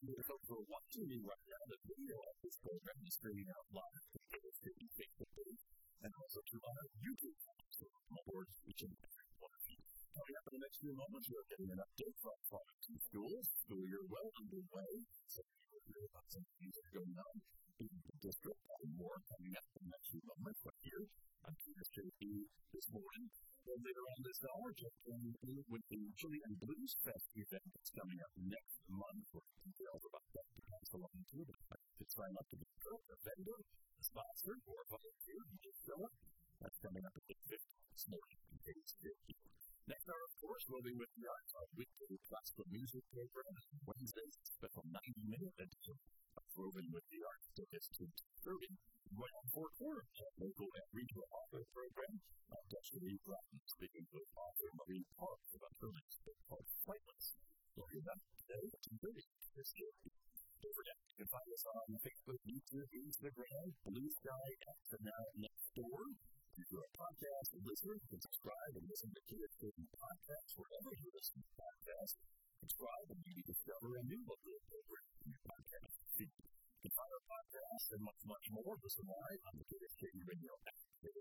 the folks who are watching me right now, the video of this program is streaming out live to the Facebook page and also to our YouTube channel. So, my words, each and every one of you. Coming up in the next few moments, we're getting an update from Farmington Schools. School year well underway. So, we'll hear about some things that are going on in the district. And more coming up in the next few moments right here. I'm KSJP this morning. Then later on this hour, Jeff Canyon with the Chili and Blues Fest event that's coming up next month. For details about that, to pass along to it. To sign up to be a vendor, a sponsor, or a volunteer, Philip. That's coming up at 8:50 this morning in KSJP. Next hour, of course, we'll be with the Arts, our weekly classical music program. Wednesday's special 90-minute edition of Roving with the Arts. Tickets to 30. Right on Fort Worth, local and regional author program. Destiny Bratton speaking with author Maureen Park about her next book called Flightless. We'll hear that today at 2:30 this year. Don't forget, you can find us on Facebook, YouTube, Instagram, Blue Sky, and now Nextdoor. If you're a podcast listener, you can subscribe and listen to KSJP podcasts wherever you listen to podcasts. Subscribe and maybe discover a new local program in your podcast feed. You can find our podcasts and much, much more. Listen live on the KSJP radio app.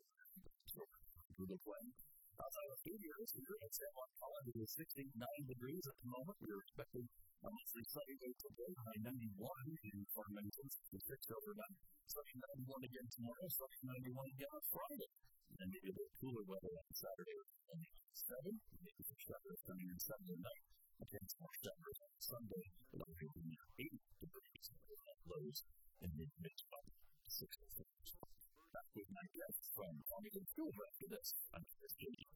Google Play. Outside of studios, here at San Juan College, it is 69 degrees at the moment. We are expecting a mostly sunny day today, high 91 in Farmington, 66 overnight. Sunny 91 again tomorrow, sunny 91 again on Friday. And maybe a little cooler weather on Saturday, only 7. Maybe some showers coming in Sunday night. Again, some more showers on Sunday, it'll be near 80 degrees. Lows in mid-60s. Back with my guests from Farmington School after this. I'm Chris J.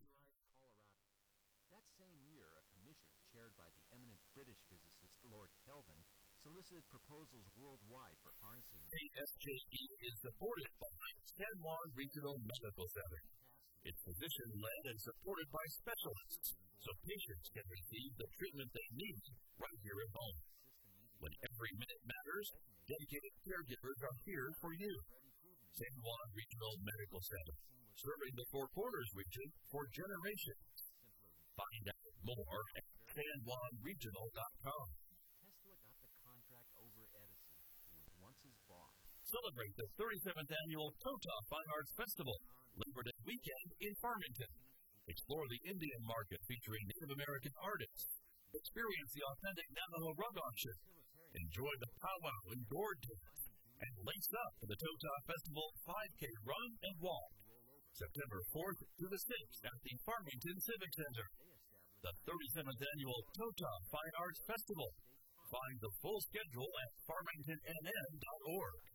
That same year, a commission chaired by the eminent British physicist Lord Kelvin solicited proposals worldwide for harnessing. KSJP is supported by San Juan Regional Medical Center. It's physician-led and supported by specialists, so patients can receive the treatment they need right here at home. When every minute matters, dedicated caregivers are here for you. San Juan Regional Medical Center, serving the Four Corners region for generations. Find out more at sanjuanregional.com. Tesla got the contract over Edison, who was once his boss. Celebrate the 37th annual Tota Fine Arts Festival, Labor Day weekend in Farmington. Explore the Indian market featuring Native American artists. Experience the authentic Navajo rug auction. Enjoy the powwow and gourd dance. And lace up for the Tota Festival 5K run and walk. September 4th to the 6th at the Farmington Civic Center. The 37th annual Tota Fine Arts Festival. Find the full schedule at farmingtonnn.org.